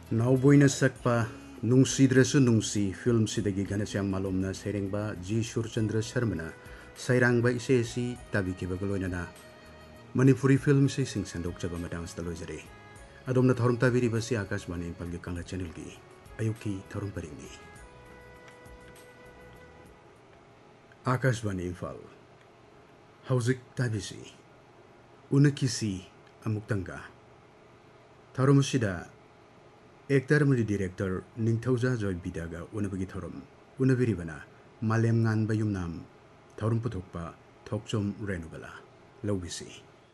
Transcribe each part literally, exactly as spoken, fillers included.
Nauboina sakpa nungsidresu nungsi film sidagi Ghanshyam Malomna serengba G Surchandra Sharmana sairangba ise si tabi kibagaloinana Manipuri film si sing sandok jaba matang stalojare adomna thorum tabiri basi Akashvani Impalgi Kangla channel gi ayuki thorum paringi Akashvani Impal Hauzik tabisi unakisi amuktanga thorum sida Actor mudi director Ningthauja Joy Bidaga unabagi thorum unabiribana Malem ngan bayumnam thorum puthokpa thokchom renubala lobisi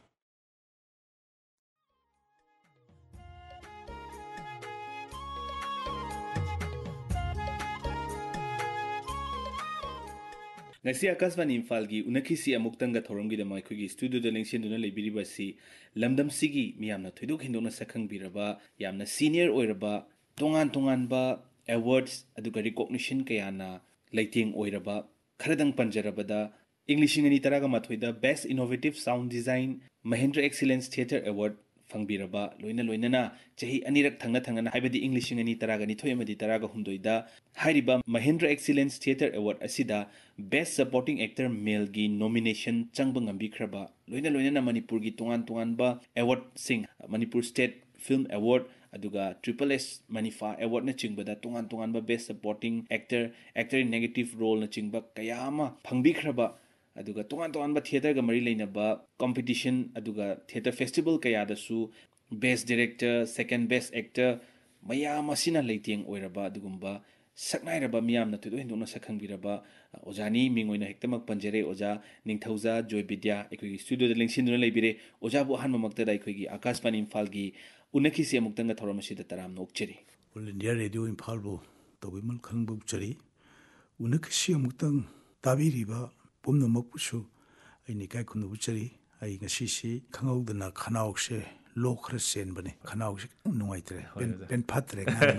ngasi Akashvani Imphal-gi unakisi amuktanga thoromgidama akhoi studio-da lengsienduna leibiribasi lamdamsigi miyamna thoidok hindona sakhangbiraba yamna senior oiraba tongan tonganba awards aduga recognition kayana leiteng oiraba kharadang panjarabada English ngani taraga mathoida best innovative sound design Mahendra Excellence Theatre Award fangbiraba loina loinana chahi anirak thangna thangna haibadi English ngani taraga ni thoyamadi taraga humdoida hairiba Mahendra Excellence Theatre Award asida Best Supporting Actor Male gi nomination changbang ambikhraba loina loinana Manipur gi tongan tongan ba award sing Manipur State Film Award aduga Triple S Manifa Award na chingbada tongan tongan ba Best Supporting Actor Actor in Negative Role na chingba kayama phangbikhraba aduga tongan tongan ba theater ga mari leina ba competition aduga theater festival kaya da su Best Director Second Best Actor mayama sina leiteng oiraba adugumba saknairaba miyamna tudo hindona sakhangbiraba ojani mingoina hektamak panjere oja Ningthauja Joy Bidya ekoi studio da lengsinduna leibire oja bu han mamakta dai khoi gi Akashvani Imphal gi unakisi amuktanga thoramasi da taram nokcheri All India Radio Imphal bu tobimal khangbu chari unakisi amuktang tabiriba pumna makpusu aini kai khunu chari ai ngasi si khangaudana khanaokse lokra sen bane khanaokse nungaitre pen pen phatre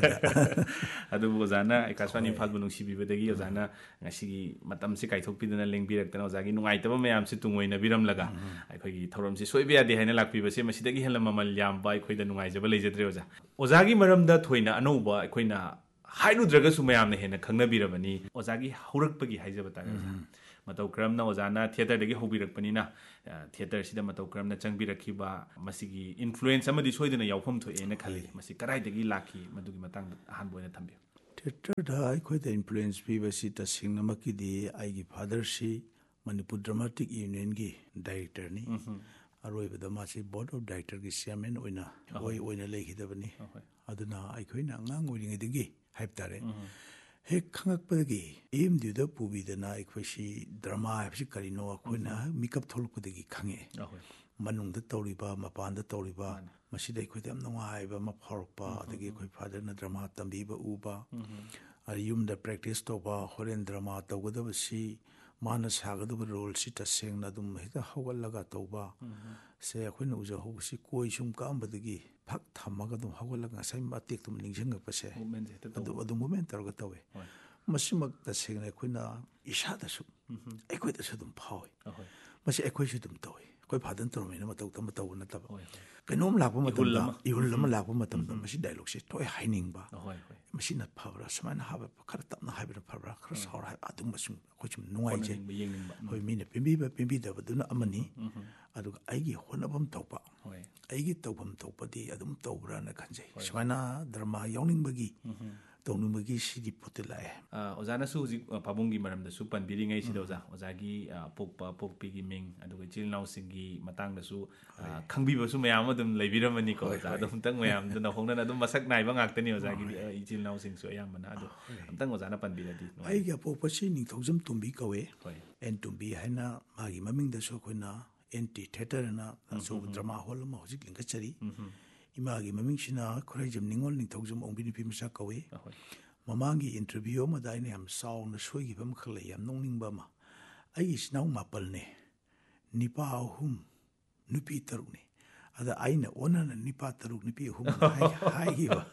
adu ojana Akashvani Imphal bu nungsi bibadagi ojana ngasi matam se kaithokpidana lengbirak ojagi nungaitaba mayam se tungoina biram laga akhoi gi thoram se soibe ade haina lakpiba se masidagi hela mamal yamba akhoi da nungaijaba leijadre oja ojagi maramda thoina anoba akhoina hairudraga su mayamna hena khangna birabani ojagi haurakpagi haijaba ta matau kramna ojana theater dagi hobirakpanina theater sida matau kramna changbirakhiba masigi influence amadi soidana yaufam thoena khali masi karai dagi laki madugi matang ahan boina thambi theater da ai khoi da influence bi basi ta singna makidi ai gi father si Manipur Dramatic Union gi director ni aroi bada masi board of director gi chairman oina oi oina lekhidabani aduna ai khoi na ngang oringa digi haiptare Hek khangak pagi aim duda pubi dana ikhoisi drama hapsi karino akhona makeup tholuk pagi khange manung da tawriba mapan da tawriba masida ikhoida am nungai ba ma phorpa adagi khoi father na drama tambi ba uba ari yum da practice to ba horen drama tawgada basi mana sagada ba role si taseng na dum hita hawal laga tawba se akhona uja hosi koi sum kam badagi phak thamaga dum hawal laga sai matik tum ningjang pa se adu adu moment targa tawe masimak taseng na akhona isa da su akhoi da su dum phawi masi akhoi su dum tawe koi phadan tormena matau tam taw na tab kenom lakpa matam da ihul lama lakpa matam da masi dialogue se toy haining ba masi na phabra samana haba khar tapna haibra phabra khar saura adum masum khochum nuai je hoi mine pimbi ba pimbi da baduna amani aduga aigi honabam tawpa aigi tawbam tawpadi adum tawbra na khanjai samana drama yawning bagi tawnu bagi sidi potelae ojana su ji pabungi maram da su panbiri ngai sida oja ojagi pokpa pokpi gi ming aduga chilnau singi matang da su khangbi ba su mayam adum leibiramani ko oja adum tang mayam da hongna adum masak nai ba ngaktani ojagi chilnau sing su ayam mana adu amtang ojana panbiradi ai ga pokpa si ning thojam tumbi kawe en tumbi haina magi maming da su khoina anti theater na so drama hall ma hojik lingka chari imagi maming sina khorai jam ningol ning thojam ongbini pimsa kawe mamangi interview ma dai ne am saung na soi gi bam khle yam nongning ba ma ai snau mapal ne nipa hum nupi taruk ne ada aina ona na nipa taruk nipi hum hai hai gi ba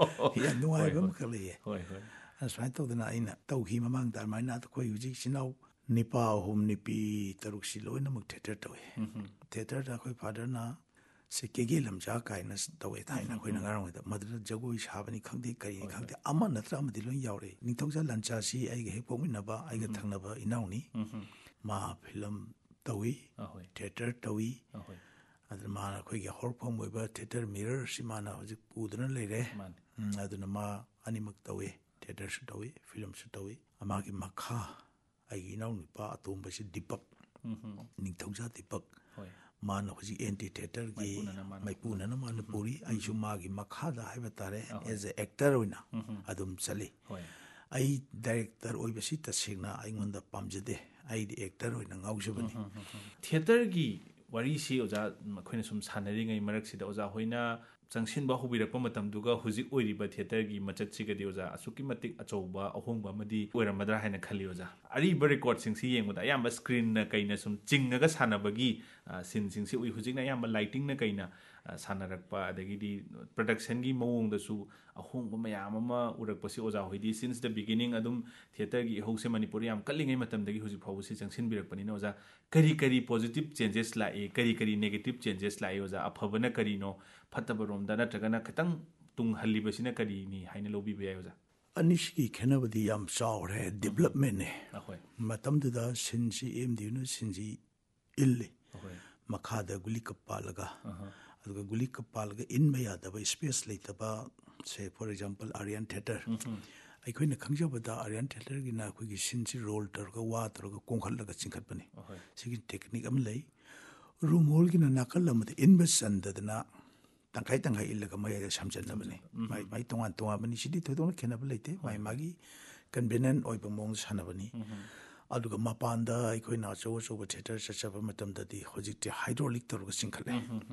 ya no ai bam khle ye hoi hoi as right to na aina tau hi mamang dar mai na to khoi uji sinau nipa hum nipi taruk si loi na mak theater to theater da khoi father na se kege lamja kaina tawe thaina khoina ngarang da madra jagoi sabani khangde kari khangde ama natra amadi loi yaure ningthauja lancha si ai ge hepomina ba ai ge thangna ba inauni ma film tawi theater tawi aduna ma khoi ge horphom oiba theater mirror si mana hojik pudna leire aduna ma animak tawi theater su tawi film su tawi ama gi makha ai inauni pa atomba si dipak ningthauja dipak mana hoji anti theater gi maipuna na mana puri aishu magi makhada haiba tare as a actor oina adum chali ai director oibasi tasingna aingonda pamjade ai di actor oina ngaujabani theater gi wari si oja makhoi sum sanari ngai marak sida oja hoina changsin ba hubirakpa matam duga hujik oiriba theater gi machat si gadi oja asuki matik achouba ahongba madi oiramadra haina khali oja ari ba record sing si yengda ayamba screen na kaina sum chingaga sanabagi sin sing si ui hujik na ayamba lighting na kaina sanarakpa adagi di production gi mawong da su ahongba mayam ama urakpa si oja hoidi since the beginning adum theater gi hause manipur yam kallingai matam dagi hujik phawu si changsin birakpani na oja kari kari positive changes la e kari kari negative changes la e oja aphabana kari no fatabaro da natragana khitang tung halibasina kari ni haina lobi be yoja anishki khenabadi yam chawre development ne matam da sinji emdi no sinji ille makhada guli kapalaga aduga guli kapalaga in maya da ba space later ba say for example Aryan Theater ai khoina khangjabada Aryan Theater gi na khogi sinji roll tar ga wa tar ga kongkhal laga chingkhat bani sigi technique am lei room hall gi na nakal lamad investment da na tangkai tangkai ilaga maya samjan namani mai mai tongan tonga bani sidi thodona khenaba leite mai magi convenient oiba mong sanabani aduga mapanda ikoina chow chow theater chachaba matam da di hojikti hydraulic torga singkhale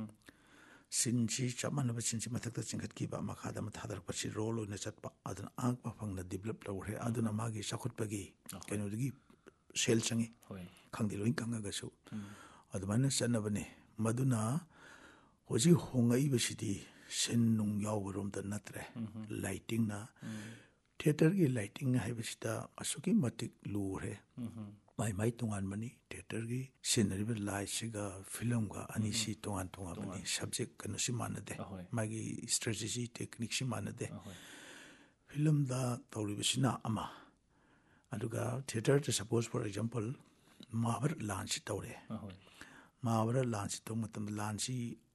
sinji chamana ba sinji mathakta chingkhat ki ba makhada ma thadar pachi roll oina chatpa aduna ang pa phangna develop lawre aduna magi sakhutpagi kenodigi sel changi khangdi loin kanga ga su adumana sanabani maduna hoji hongai besidi sen nung yawrom da natre lighting na theater gi lighting hai besida asuki matik lure mai mai tungan mani theater gi scenery be light siga film ga ani si tungan tungan mani subject kanu si manade magi strategy technique si manade film da tawri besina ama aduga theater to suppose for example mahavar launch tawre mahavar launch to matam launch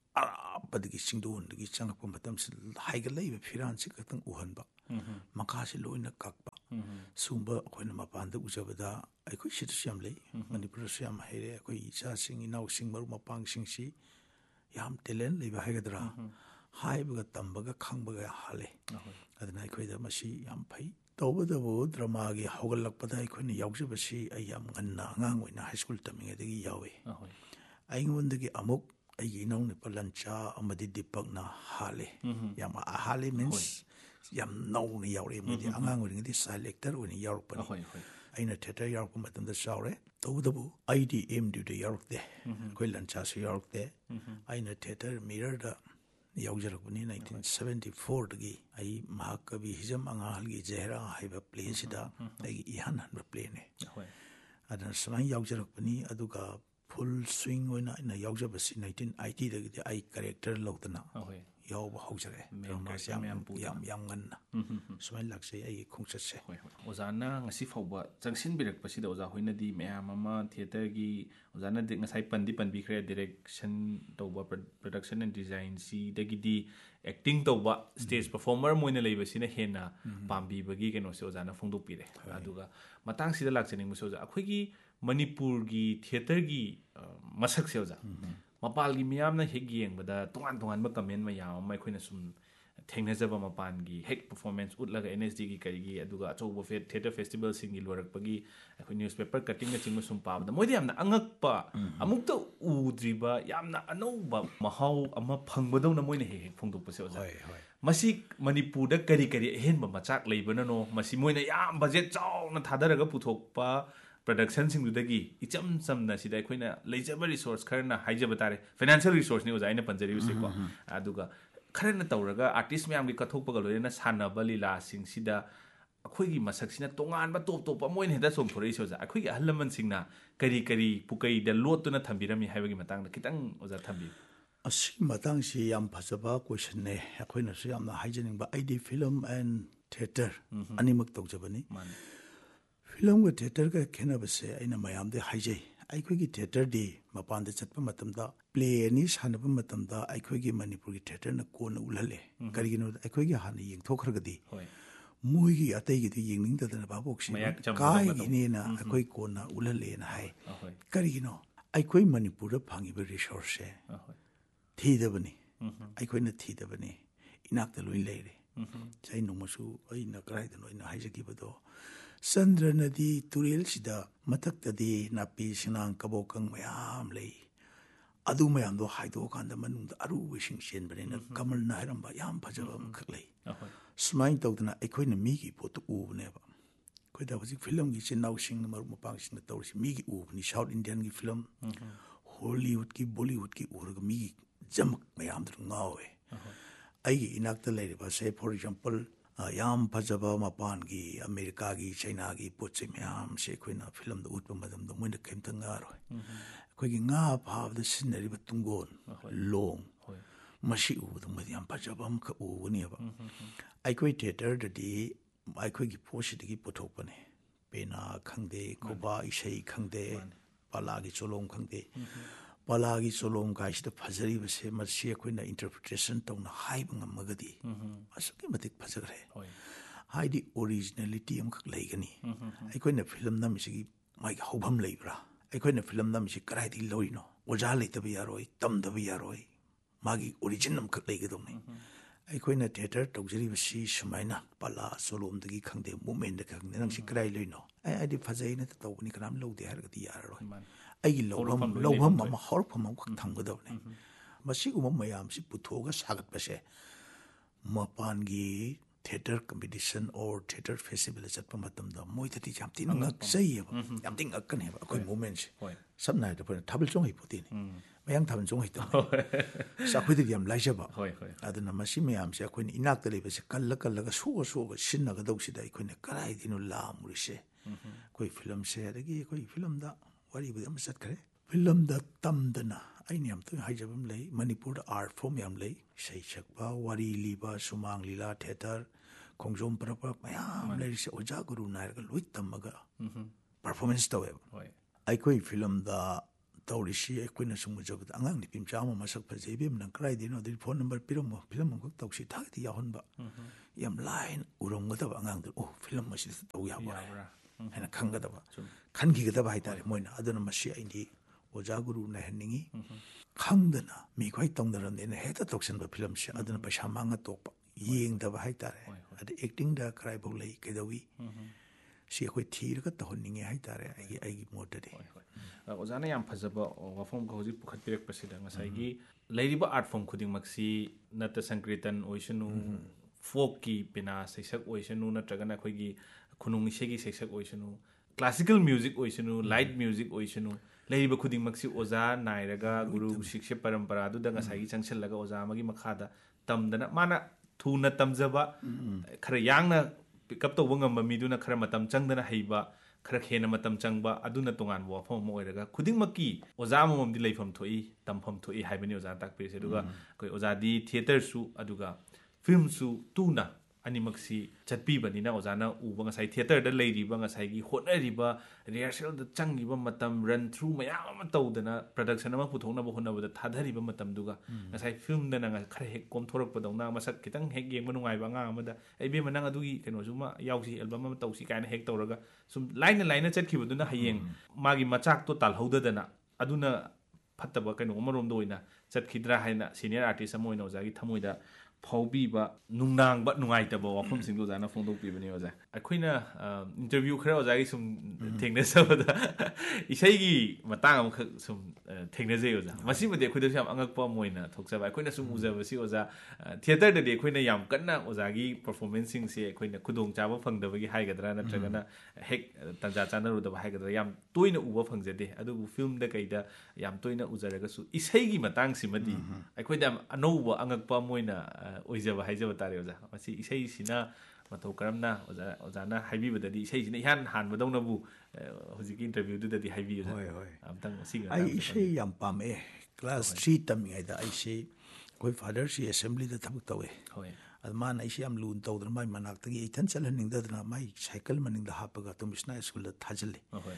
padigi singdon digi changpa matam se haigalai be phiran se katang uhanba makha se loina kakpa sumba khoina mapanda ujabada aikoi situ siam lei manipur siam haire akoi isa sing inau sing maru mapang sing si yam talent lei ba haigadra haibaga tambaga khangbaga hale adana aikoi da masi yam phai tawbada bo drama gi hogalakpada aikoi yaujabasi ay yam nganna ngang oina high school taminga digi yawe aingondagi amuk ai nong ne palancha amadi dipak na hale yam hale means yam no ni yaure mudi angang ring di selector uni yaur pani aina theater yaur ko matam da saure to bu I D M du de yaur de koi lancha su yaur de aina theater mirror da yaujar ko ni nineteen seventy-four gi ai mahakavi hijam anga halgi jehra haiba play sida ai ihan han play ne adan samai yaujar ko ni aduga full swing oina ina yaujabasi nineteen eighty da gi ai character lawdana yawba haujare yam yam yam ganna sumai laksai ai khongchatse ozana ngasi fawba changsin birak pasida oza hoina di mayam ama theater gi ozana de ngasai pandi panbi khre direction tawba production and design si dagi di acting tawba stage performer moina leibasina hena pambi bagi keno se ozana phongdok pire aduga matang sida lakchani muso oza akhoi gi manipur gi theater gi masak se oza mapal gi miyam na hek yengbada tongan tongan ba comment mayam mai khoina sum thengnajaba mapan gi hek performance utlaga N S D gi kari gi aduga achobo theater festival singi lorakpagi akhoi newspaper cutting na chingma sum pabda moidi yamna angakpa amukta udriba yamna anouba mahau ama phangbadau na moina hek phongdok pase oja masi manipur da kari kari henba machak leibana no masi moina yam budget chawna thadaraga puthokpa production sing dudagi icham samna sida akhoi leijaba resource kharna haijaba tare financial resource ni oja ina panjari use ko aduga kharna tawraga artist mayam gi kathokpa ga loina sanaba lila sing sida akhoi gi masak sina tongan ba top top moin heda som thorei soja akhoi gi ahlaman singna kari kari pukai da lot na thambirami haibagi matang da kitang oja thambi ꯑꯁꯤ ꯃꯇꯥꯡꯁꯤ ꯌꯥꯝ ꯐꯖꯕ ꯀꯣꯏꯁꯟꯅꯦ ꯑꯩꯈꯣꯏꯅꯁꯨ ꯌꯥꯝꯅ ꯍꯥꯏꯖꯅꯤꯡꯕ ꯑꯩꯗꯤ film and theatre ꯑꯅꯤꯃꯛ ꯇꯧꯖꯕꯅꯤ ꯐꯤꯂꯝꯒ ꯊꯤꯌꯦꯇꯔꯒ ꯈꯦꯠꯅꯕꯁꯦ ꯑꯩꯅ ꯃꯌꯥꯝꯗ ꯍꯥꯏꯖꯩ ꯑꯩꯈꯣꯏꯒꯤ ꯊꯤꯌꯦꯇꯔꯗꯤ ꯃꯄꯥꯟꯗ ꯆꯠꯄ ꯃꯇꯝꯗ ꯄ꯭ꯂꯦ ꯑꯅꯤ ꯁꯥꯟꯅꯕ ꯃꯇꯝꯗ ꯑꯩꯈꯣꯏꯒꯤ ꯃꯅꯤꯄꯨꯔꯒꯤ ꯊꯤꯌꯦꯇꯔꯅ ꯀꯣꯟꯅ ꯎꯠꯍꯜꯂꯦ ꯀꯔꯤꯒꯤꯅꯣꯗ ꯑꯩꯈꯣꯏꯒꯤ ꯍꯥꯟꯅ ꯌꯦꯡꯊꯣꯛꯈ꯭ꯔꯒꯗꯤ ꯃꯣꯏꯒꯤ ꯑꯇꯩꯒꯤꯗꯤ ꯌꯦꯡꯅꯤꯡꯗꯗꯅ ꯚꯥꯕꯣꯛꯁꯤ ꯀꯥꯏꯒꯤꯅꯦꯅ ꯑꯩꯈꯣꯏ ꯀꯣꯟꯅ ꯎꯠꯍꯜꯂꯦꯅ ꯍꯥꯏ ꯀꯔꯤꯒꯤꯅꯣ ꯑꯩꯈꯣꯏ ꯃꯅꯤꯄꯨꯔꯗ ꯐꯪꯉꯤꯕ ꯔꯤꯁꯣꯔꯁꯁꯦ ꯊꯤꯗꯕꯅꯤ ꯑꯩꯈꯣꯏꯅ ꯊꯤꯗꯕꯅꯤ ꯏꯅꯥꯛꯇ ꯂꯣꯏ ꯂꯩꯔꯦ ꯑꯩ ꯅꯣꯡꯃꯁꯨ ꯑꯩꯅ ꯀꯗꯥꯏꯗꯅꯣ ꯑꯩꯅ ꯍꯥꯏꯖꯈꯤꯕꯗꯣ ꯆꯟꯗ꯭ꯔ ꯅꯗꯤ ꯇꯨꯔꯦꯜꯁꯤꯗ ꯃꯊꯛꯇꯗꯤ ꯅꯥꯄꯤ ꯁꯤꯡꯅꯥꯡ ꯀꯕꯣꯀꯪ ꯃꯌꯥꯝ ꯂꯩ ꯑꯗꯨ ꯃꯌꯥꯝꯗꯣ ꯍꯥꯏꯗꯣꯛꯑꯀꯥꯟꯗ ꯃꯅꯨꯡꯗ ꯑꯔꯨꯕ ꯏꯁꯤꯡ ꯆꯦꯟꯕꯅꯤꯅ ꯀꯃꯜꯅ ꯍꯥꯏꯔꯝꯕ ꯌꯥꯝ ꯐꯖꯕ ꯑꯃꯈꯛ ꯂꯩ ꯁꯨꯃꯥꯏꯅ ꯇꯧꯗꯅ ꯑꯩꯈꯣꯏꯅ ꯃꯤꯒꯤ ꯄꯣꯠꯇꯨ ꯎꯕꯅꯦꯕ ꯑꯩꯈꯣꯏꯗ ꯍꯧꯖꯤꯛ ꯐꯤꯂꯝꯒꯤ ꯏꯆꯤꯟ ꯏꯅꯥꯎꯁꯤꯡ ꯃꯔꯨꯞ ꯃꯄꯥꯡꯁꯤꯡꯅ ꯇꯧꯔꯤꯁꯤ ꯃꯤꯒꯤ ꯎꯕꯅꯤ ꯁꯥꯎꯠ ꯏꯟꯗꯤꯌꯟꯒꯤ ꯐꯤꯂꯝ ꯍꯣꯂꯤꯋꯨꯗꯀꯤ ꯕꯣꯂꯤꯋꯨꯗꯀꯤ ꯎꯔꯒ ꯃꯤꯒꯤ ꯖꯃꯛ ꯃꯌꯥꯝꯗꯨ ꯉꯥꯎꯋꯦ ꯑꯩꯒꯤ ꯏꯅꯥꯛꯇ ꯂꯩꯔꯤꯕꯁꯦ ꯐꯣꯔ ꯑꯦꯛꯖꯥꯝꯄꯜ ꯌꯥꯝ ꯐꯖꯕ ꯃꯄꯥꯟꯒꯤ ꯑꯃꯦꯔꯤꯀꯥꯒꯤ ꯆꯩꯅꯥꯒꯤ ꯄꯣꯠ ꯆꯩ ꯃꯌꯥꯝꯁꯦ ꯑꯩꯈꯣꯏꯅ ꯐꯤꯂꯝꯗ ꯎꯠꯄ ꯃꯇꯝꯗ ꯃꯣꯏꯅ ꯀꯩꯝꯇ ꯉꯥꯔꯣꯏ ꯑꯩꯈꯣꯏꯒꯤ ꯉꯥ ꯐꯥꯕꯗ ꯁꯤꯖꯤꯟꯅꯔꯤꯕ ꯇꯨꯡꯒꯣꯟ ꯂꯣꯡ ꯃꯁꯤ ꯎꯕꯗ ꯃꯣꯏꯗ ꯌꯥꯝ ꯐꯖꯕ ꯑꯃꯈꯛ ꯎꯒꯅꯦꯕ ꯑꯩꯈꯣꯏ ꯊꯤꯌꯦꯇꯔꯗꯗꯤ ꯑꯩꯈꯣꯏꯒꯤ ꯄꯣꯠꯁꯤꯗꯒꯤ ꯄꯨꯊꯣꯛꯄꯅꯦ ꯄꯦꯅꯥ ꯈꯪꯗꯦ ꯈꯨꯕꯥꯛ ꯏꯁꯩ ꯈꯪꯗꯦ ꯄꯥꯂꯥꯒꯤ ꯆꯣꯂꯣꯝ ꯈꯪꯗꯦ ꯄꯥꯂꯥꯒꯤ ꯆꯣꯂꯣꯝ ꯀꯥꯏꯁꯤꯗ ꯐꯖꯔꯤꯕꯁꯦ ꯃꯁꯤ ꯑꯩꯈꯣꯏꯅ ꯏꯟꯇꯔꯄ꯭ꯔꯤꯇꯦꯁꯟ ꯇꯧꯅ ꯍꯥꯏꯕ ꯉꯝꯃꯒꯗꯤ ꯑꯁꯨꯛꯀꯤ ꯃꯇꯤꯛ ꯐꯖꯈ꯭ꯔꯦ ꯍꯥꯏꯗꯤ ꯑꯣꯔꯤꯖꯤꯅꯦꯂꯤꯇꯤ ꯑꯃꯈꯛ ꯂꯩꯒꯅꯤ ꯑꯩꯈꯣꯏꯅ ꯐꯤꯂꯝ ꯅꯝꯃꯤꯁꯤꯒꯤ ꯃꯥꯒꯤ ꯍꯧꯐꯝ ꯂꯩꯕ꯭ꯔꯥ ꯑꯩꯈꯣꯏꯅ ꯐꯤꯂꯝ ꯅꯝꯃꯤꯁꯤ ꯀꯗꯥꯏꯗꯒꯤ ꯂꯧꯔꯤꯅꯣ ꯑꯣꯖꯥ ꯂꯩꯇꯕ ꯌꯥꯔꯣꯏ ꯇꯝꯗꯕ ꯌꯥꯔꯣꯏ ꯃꯥꯒꯤ ꯑꯣꯔꯤꯖꯤꯟ ꯑꯃꯈꯛ ꯂꯩꯒꯗꯧꯅꯤ ꯑꯩꯈꯣꯏꯅ ꯊꯤꯌꯦꯇꯔ ꯇꯧꯖꯔꯤꯕꯁꯤ ꯁꯨꯃꯥꯏꯅ ꯄꯥꯂꯥ ꯆꯣꯂꯣꯝꯗꯒꯤ ꯈꯪꯗꯦ ꯃꯨꯞꯃꯦꯟꯗ ꯈꯪꯗꯦ ꯅꯪꯁꯤ ꯀꯗꯥꯏ ꯂꯩꯅꯣ ꯑꯩ ꯑꯩꯗꯤ ꯐꯖꯩꯅ ꯇꯧꯕꯅꯤ ꯀꯅꯥꯝ ꯂꯧꯗꯦ ꯍꯥꯏꯔꯒꯗꯤ ꯌꯥꯔꯔꯣꯏ ꯑꯩꯒꯤ ꯂꯧꯐꯝ ꯂꯧꯐꯝ ꯑꯃ ꯍꯧꯔꯛꯐꯝ ꯑꯃꯈꯛ ꯊꯝꯒꯗꯕꯅꯤ ꯃꯁꯤꯒꯨꯝꯕ ꯃꯌꯥꯝꯁꯤ ꯄꯨꯊꯣꯛꯑꯒ ꯁꯥꯒꯠꯄꯁꯦ ꯃꯄꯥꯟꯒꯤ ꯊꯤꯌꯦꯇꯔ ꯀꯝꯄꯤꯇꯤꯁꯟ ꯑꯣꯔ ꯊꯤꯌꯦꯇꯔ ꯐꯦꯁꯇꯤꯚꯦꯜꯗ ꯆꯠꯄ ꯃꯇꯝꯗ ꯃꯣꯏꯗꯗꯤ ꯌꯥꯝ ꯊꯤꯅ ꯉꯛꯆꯩꯌꯦꯕ ꯌꯥꯝ ꯊꯤꯅ ꯉꯛꯀꯅꯦꯕ ꯑꯩꯈꯣꯏ ꯃꯨꯞꯃꯦꯟꯁꯦ ꯁꯝꯅ ꯍꯥꯏꯔꯕꯗ ꯑꯩꯈꯣꯏꯅ ꯊꯥꯕꯜ ꯆꯣꯡ ꯍꯩꯄꯣꯠꯇꯦꯅꯤ ꯃꯌꯥꯡ ꯊꯥꯕꯜ ꯆꯣꯡ ꯍꯩꯇꯕꯅꯤ ꯑꯁ ꯑꯩꯈꯣꯏꯗꯗꯤ ꯌꯥꯝ ꯂꯥꯏꯖꯕ ꯑꯗꯨꯅ ꯃꯁꯤ ꯃꯌꯥꯝꯁꯦ ꯑꯩꯈꯣꯏꯅ ꯏꯅꯥꯛꯇ ꯂꯩꯕꯁꯦ ꯀꯜꯂ ꯀꯜꯂꯒ ꯁꯣꯛꯑ ꯁꯣꯛꯑꯒ ꯁꯤꯖꯤꯟꯅꯒꯗꯧꯁꯤꯗ ꯑꯩꯈꯣꯏꯅ ꯀꯗꯥꯏꯗꯅꯣ ꯂꯥꯝꯃꯨꯔꯤꯁꯦ ꯑꯩꯈꯣꯏ ꯐꯤꯂꯝꯁꯦ ꯑꯗꯒꯤ ꯑꯩꯈꯣꯏ ꯐꯤꯂꯝꯗ ꯋꯥꯔꯤꯕꯨꯗꯤ ꯑꯃ ꯆꯠꯈ꯭ꯔꯦ ꯐꯤꯂꯝꯗ ꯇꯝꯗꯅ ꯑꯩꯅ ꯌꯥꯝ ꯇꯣꯏꯅ ꯍꯥꯏꯖꯕ ꯑꯃ ꯂꯩ ꯃꯅꯤꯄꯨꯔꯗ ꯑꯥꯔꯠ ꯐꯣꯝ ꯌꯥꯝ ꯂꯩ ꯏꯁꯩ ꯁꯛꯄ ꯋꯥꯔꯤ ꯂꯤꯕ ꯁꯨꯃꯥꯡ ꯂꯤꯂꯥ ꯊꯤꯌꯦꯇꯔ ꯈꯣꯡꯖꯣꯝ ꯄꯔꯛꯄ ꯃꯌꯥꯝ ꯂꯩꯔꯤꯁꯦ ꯑꯣꯖꯥ ꯒꯨꯔꯨ ꯅꯥꯏꯔꯒ ꯂꯣꯏ ꯇꯝꯃꯒ ꯄꯔꯐꯣꯔꯃꯦꯟꯁ ꯇꯧꯋꯦꯕ ꯑꯩꯈꯣꯏ ꯐꯤꯂꯝꯗ ꯇꯧꯔꯤꯁꯤ ꯑꯩꯈꯣꯏꯅ ꯁꯨꯝ ꯎꯖꯕꯗ ꯑꯉꯥꯡ ꯅꯨꯄꯤ ꯃꯆꯥ ꯑꯃ ꯃꯁꯛ ꯐꯖꯩ ꯏꯕꯦꯝ ꯅꯪ ꯀꯗꯥꯏꯗꯩꯅꯣ ꯑꯗꯨꯗꯤ ꯐꯣꯟ ꯅꯝꯕꯔ ꯄꯤꯔꯝꯃꯣ ꯐꯤꯂꯝ ꯑꯃꯈꯛ ꯇꯧꯁꯤ ꯊꯥꯒꯗꯤ ꯌꯥꯎꯍꯟꯕ ꯌꯥꯝ ꯂꯥꯏꯅ ꯎꯔꯝꯒꯗꯕ ꯑꯉꯥꯡꯗꯨ ꯑꯣ ꯐꯤꯂꯝ ꯑꯁꯤꯗ ꯇꯧ ꯌꯥꯕ꯭ꯔꯥ ꯍꯥꯏꯅ ꯈꯪꯒꯗꯕ ꯈꯟꯈꯤꯒꯗꯕ ꯍꯥꯏꯇꯥꯔꯦ ꯃꯣꯏꯅ ꯑꯗꯨꯅ ꯃꯁꯤ ꯑꯩꯗꯤ ꯑꯣꯖꯥ ꯒꯨꯔꯨ ꯅꯥꯏꯍꯟꯅꯤꯡꯉꯤ ꯈꯪꯗꯅ ꯃꯤꯈꯣꯏ ꯇꯧꯅꯔꯝꯅꯦꯅ ꯍꯦꯛꯇ ꯇꯧꯁꯟꯕ ꯐꯤꯂꯝꯁꯦ ꯑꯗꯨꯅ ꯄꯩꯁꯥ ꯃꯥꯡꯉ ꯇꯣꯛꯄ ꯌꯦꯡꯗꯕ ꯍꯥꯏꯇꯥꯔꯦ ꯑꯗ ꯑꯦꯛꯇꯤꯡꯗ ꯀꯗꯥꯏꯐꯥꯎ ꯂꯩ ꯀꯩꯗꯧꯏ ꯁꯤ ꯑꯩꯈꯣꯏ ꯊꯤꯔꯒ ꯇꯧꯍꯟꯅꯤꯡꯉꯦ ꯍꯥꯏꯇꯥꯔꯦ ꯑꯩꯒꯤ ꯑꯩꯒꯤ ꯃꯣꯠꯇꯗꯤ ꯑꯣꯖꯥꯅ ꯌꯥꯝ ꯐꯖꯕ ꯋꯥꯐꯝ ꯍꯧꯖꯤꯛ ꯄꯨꯈꯠꯄꯤꯔꯛꯄꯁꯤꯗ ꯉꯁꯥꯏꯒꯤ ꯂꯩꯔꯤꯕ ꯑꯥꯔꯠ ꯐꯣꯝ ꯈꯨꯗꯤꯡꯃꯛꯁꯤ ꯅꯠꯇ ꯁꯪꯀ꯭ꯔꯤꯇꯟ ꯑꯣꯏꯁꯅꯨ ꯐꯣꯛꯀꯤ ꯄꯦꯅꯥ ꯁꯩꯁꯛ ꯑꯣꯏꯁꯅꯨ ꯅꯠꯇ꯭ꯔꯒꯅ ꯑꯩꯈꯣꯏꯒꯤ ꯈꯨꯅꯨꯡ ꯏꯁꯩꯒꯤ ꯁꯩꯁꯛ ꯑꯣꯏꯁꯅꯨ ꯀ꯭ꯂꯥꯁꯤꯀꯦꯜ ꯃ꯭ꯌꯨꯖꯤꯛ ꯑꯣꯏꯁꯅꯨ ꯂꯥꯏꯠ ꯃ꯭ꯌꯨꯖꯤꯛ ꯑꯣꯏꯁꯅꯨ ꯂꯩꯔꯤꯕ ꯈꯨꯗꯤꯡꯃꯛꯁꯤ ꯑꯣꯖꯥ ꯅꯥꯏꯔꯒ ꯒꯨꯔꯨ ꯁꯤꯛꯁꯥ ꯄꯔꯝꯄꯔꯥꯗꯨꯗ ꯉꯁꯥꯏꯒꯤ ꯆꯪꯁꯤꯜꯂꯒ ꯑꯣꯖꯥ ꯑꯃꯒꯤ ꯃꯈꯥꯗ ꯇꯝꯗꯅ ꯃꯥꯅ ꯊꯨꯅ ꯇꯝꯖꯕ ꯈꯔ ꯌꯥꯡꯅ ꯄꯤꯛꯑꯞ ꯇꯧꯕ ꯉꯝꯕ ꯃꯤꯗꯨꯅ ꯈꯔ ꯃꯇꯝ ꯆꯪꯗꯅ ꯍꯩꯕ ꯈꯔ ꯍꯦꯟꯅ ꯃꯇꯝ ꯆꯪꯕ ꯑꯗꯨꯅ ꯇꯣꯉꯥꯟꯕ ꯋꯥꯐꯝ ꯑꯃ ꯑꯣꯏꯔꯒ ꯈꯨꯗꯤꯡꯃꯛꯀꯤ ꯑꯣꯖꯥ ꯑꯃꯃꯝꯗꯤ ꯂꯩꯐꯝ ꯊꯣꯛꯏ ꯇꯝꯐꯝ ꯊꯣꯛꯏ ꯍꯥꯏꯕꯅꯤ ꯑꯣꯖꯥꯅ ꯇꯥꯛꯄꯤꯔꯤꯁꯦ ꯑꯗꯨꯒ ꯑꯩꯈꯣꯏ ꯑꯣꯖꯥꯗꯤ ꯊꯤꯌꯦꯇꯔꯁꯨ ꯑꯗꯨꯒ ꯐꯤꯜꯝꯁꯨ ꯇꯨꯅ ꯑꯅꯤꯃꯛꯁꯤ ꯆꯠꯄꯤꯕꯅꯤꯅ ꯑꯣꯖꯥꯅ ꯎꯕ ꯉꯁꯥꯏ ꯊꯤꯌꯦꯇꯔꯗ ꯂꯩꯔꯤꯕ ꯉꯁꯥꯏꯒꯤ ꯍꯣꯠꯅꯔꯤꯕ ꯔꯤꯍꯔꯁꯦꯜꯗ ꯆꯪꯉꯤꯕ ꯃꯇꯝ ꯔꯟ ꯊ꯭ꯔꯨ ꯃꯌꯥꯝ ꯑꯃ ꯇꯧꯗꯅ ꯄ꯭ꯔꯗꯛꯁꯟ ꯑꯃ ꯄꯨꯊꯣꯛꯅꯕ ꯍꯣꯠꯅꯕꯗ ꯊꯥꯗꯔꯤꯕ ꯃꯇꯝꯗꯨꯒ ꯉꯁꯥꯏ ꯐꯤꯜꯝꯗꯅ ꯈꯔ ꯍꯦꯛ ꯀꯣꯝꯊꯣꯔꯛꯄꯗꯧꯅ ꯃꯁꯛ ꯈꯤꯇꯪ ꯍꯦꯛ ꯌꯦꯡꯕ ꯅꯨꯡꯉꯥꯏꯕ ꯑꯉꯥꯡ ꯑꯃꯗ ꯑꯩ ꯏꯕꯦꯝꯃ ꯅꯪ ꯑꯗꯨꯒꯤ ꯀꯩꯅꯣꯁꯨꯃ ꯌꯥꯎꯁꯤ ꯑꯦꯜꯕꯝ ꯑꯃ ꯇꯧꯁꯤ ꯀꯥꯏꯅ ꯍꯦꯛ ꯇꯧꯔꯒ ꯁꯨꯝ ꯂꯥꯏꯅ ꯂꯥꯏꯅ ꯆꯠꯈꯤꯕꯗꯨꯅ ꯍꯌꯦꯡ ꯃꯥꯒꯤ ꯃꯆꯥꯛꯇꯣ ꯇꯥꯜꯍꯧꯗꯗꯅ ꯑꯗꯨꯅ ꯐꯠꯇꯕ ꯀꯩꯅꯣ ꯑꯃꯔꯣꯝꯗ ꯑꯣꯏꯅ ꯆꯠꯈꯤꯗ꯭ꯔꯥ ꯍꯥꯏꯅ ꯁꯤꯅꯤꯌꯔ ꯑꯥꯔꯇꯤꯁ ꯑꯃ ꯑꯣꯏꯅ ꯑꯣꯖꯥꯒꯤ ꯊꯃꯣꯏꯗ ꯐꯥꯎꯕꯤꯕ ꯅꯨꯡꯅꯥꯡꯕ ꯅꯨꯡꯉꯥꯏꯇꯕ ꯋꯥꯐꯝꯁꯤꯡꯗꯣ ꯑꯣꯖꯥꯅ ꯐꯣꯡꯗꯣꯛꯄꯤꯕꯅꯤ ꯑꯣꯖꯥ ꯑꯩꯈꯣꯏꯅ ꯏꯟꯇꯔꯚ꯭ꯌꯨ ꯈꯔ ꯑꯣꯖꯥꯒꯤ ꯁꯨꯝ ꯊꯦꯡꯅꯖꯕꯗ ꯏꯁꯩꯒꯤ ꯃꯇꯥꯡ ꯑꯃꯈꯛ ꯁꯨꯝ ꯊꯦꯡꯅꯖꯩ ꯑꯣꯖꯥ ꯃꯁꯤꯃꯗꯤ ꯑꯩꯈꯣꯏꯗꯁꯨ ꯌꯥꯝ ꯑꯉꯛꯄ ꯑꯃ ꯑꯣꯏꯅ ꯊꯣꯛꯆꯕ ꯑꯩꯈꯣꯏꯅ ꯁꯨꯝ ꯎꯖꯕꯁꯤ ꯑꯣꯖꯥ ꯊꯤꯌꯦꯇꯔꯗꯗꯤ ꯑꯩꯈꯣꯏꯅ ꯌꯥꯝ ꯀꯟꯅ ꯑꯣꯖꯥꯒꯤ ꯄꯔꯐꯣꯔꯃꯦꯟꯁꯁꯤꯡꯁꯦ ꯑꯩꯈꯣꯏꯅ ꯈꯨꯗꯣꯡꯆꯥꯕ ꯐꯪꯗꯕꯒꯤ ꯍꯥꯏꯒꯗ꯭ꯔꯥ ꯅꯠꯇ꯭ꯔꯒꯅ ꯍꯦꯛ ꯇꯟꯖꯥ ꯆꯥꯟꯅꯔꯨꯗꯕ ꯍꯥꯏꯒꯗ꯭ꯔꯥ ꯌꯥꯝ ꯇꯣꯏꯅ ꯎꯕ ꯐꯪꯖꯗꯦ ꯑꯗꯨꯕꯨ ꯐꯤꯜꯝꯗ ꯀꯩꯗ ꯌꯥꯝ ꯇꯣꯏꯅ ꯎꯖꯔꯒꯁꯨ ꯏꯁꯩꯒꯤ ꯃꯇꯥꯡꯁꯤꯃꯗꯤ ꯑꯩꯈꯣꯏꯗ ꯌꯥꯝ ꯑꯅꯧꯕ ꯑꯉꯛꯄ ꯑꯃ ꯑꯣꯏꯅ ꯑꯣꯏꯖꯕ ꯍꯥꯏꯖꯕ ꯇꯥꯔꯦ ꯑꯣꯖꯥ ꯃꯁꯤ ꯏꯁꯩꯁꯤꯅ ꯃꯇꯧ ꯀꯔꯝꯅ ꯑꯣꯖꯥ ꯑꯣꯖꯥꯅ ꯍꯥꯏꯕꯤꯕꯗꯗꯤ ꯏꯁꯩꯁꯤꯅ ꯏꯍꯥꯟ ꯍꯥꯟꯕꯗꯧꯅꯕꯨ ꯍꯧꯖꯤꯛꯀꯤ ꯏꯟꯇꯔꯚ꯭ꯌꯨꯗꯨꯗꯗꯤ ꯍꯥꯏꯕꯤꯌꯨ ꯍꯣꯏ ꯍꯣꯏ ꯑꯝꯇꯪ ꯁꯤꯒꯤ ꯑꯩ ꯃꯇꯥꯡꯗ ꯏꯁꯩ ꯌꯥꯝ ꯄꯥꯝꯃꯛꯑꯦ Class three tamingayda aise koi father si assembly da thabak tawe. Ad man aise am lun tawdra mai manaktagi ithan chalhaningdadna mai cycle maningda hapaga tumisna school da thajale.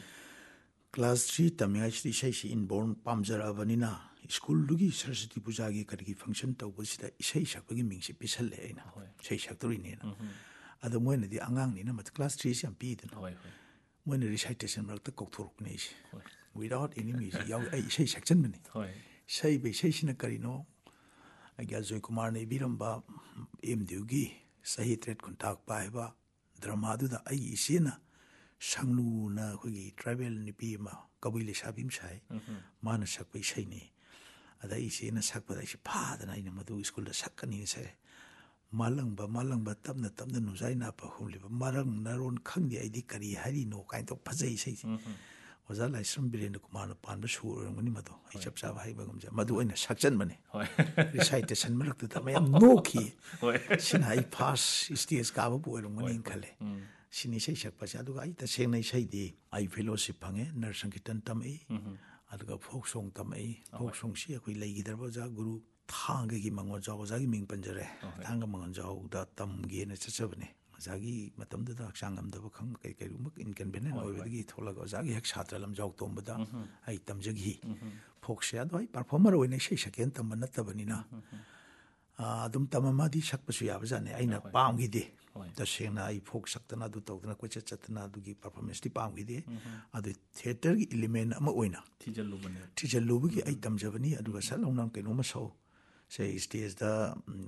Class three tamingay si isai si inborn pamjara abanina school dugi Saraswati puja gi karigi function tawbasida isai sakpagi mingsi pisalle aina. Isai saktori ne na. Ada moina di angang ni na mat class three si am pi dana. Moina recitation marakta kokthoruk ne isi. Without any music yaw ai isai sakchan bani. Isai be isai sina karino agya Joy Kumar ne biramba M Dugi sahi tret kontak paiba drama du da ai isina sangnu na khoi travel ni pi ma kabile sabim sai mana sakpai isai ne ada isina sakpa da isi phadana ina madu school da sakani sai malang ba malang ba tamna tamna nu zai na pa huli ba marang naron khangdi ai di kari hari no kain to phajai sai oza lai sum Birendra Kumar na pan ba su ngani madu ai chap sa hai ba gumja madu aina sakchan bane recitation marak ta ma yam no ki sin hai pass stage ka ba bo ngani khale sini sai sak pa sa du ai ta seng nai sai di ai fellowship phange nar sankitan tam ai aduga folk song tam ai folk song si akoi lai gidar ba ja guru thang gi mango jaw ja gi ming panjare thang ga mango jaw da tam gi na chachabane zagi matam da aksangam da khang kai kai rumak inconvenient oibagi tholaga zagi hek satralam jaw tombada ai tamjagi foksya do ai performer oine sei second tam natabani na adum tamama di sakpasu yaba jane aina pamgi de da sena ai folk saktana du tawdana ko chatna du gi performance di pamgi de adu theater gi element ama oina tijallu bane tijallu gi ai tamjabani adu salonam kaino ma so sei stage da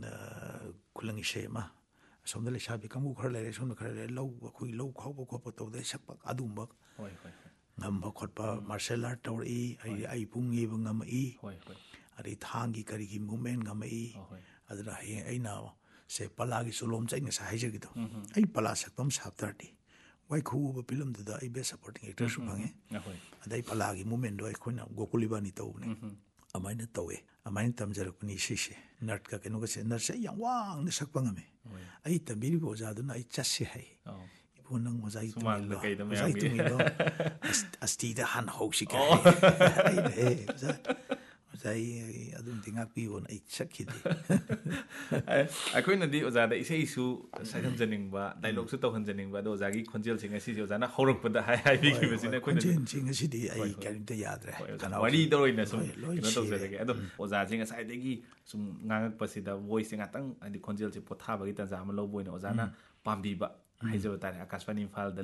kulangi shema somda le shabi kamu khar le somda khar le low khoi low khaw ba kho pa to de sak pak adum ba hoi hoi ngam ba khot pa martial art tor i ai ai pung i ba ngam i hoi hoi ari thang gi kari gi movement ngam i adra he ai na se pala gi solom chai nga sa hai je gi to ai pala sak tom sap thirty wai khu ba film da ai be supporting actor su bhange adai pala gi movement do ai khoina gokuliba ni to ne amaina tawe amain tamjarak ni sise nart ka kenu ka se nar se yang wang ne sak pangame ai tabiri bo ja duna ai chasse hai ibu nang mozai tu mozai tu milo asti da han ho shi ka ai le mozai adum tingak pi won ai chakhidi akoina di oza da isei su sakam janing ba dialogue su tawhan janing ba do oza gi khonjel singa si oza na horok pada hai hai bi ki besina koina khonjel singa si di ai karim ta yadre kana wari doroina sum kino to zage ado oza singa sai degi sum ngangak pasida voice singa tang adi khonjel si potha ba gi ta jama lo boina oza na pambi ba hai jo tare Akashvani Imphal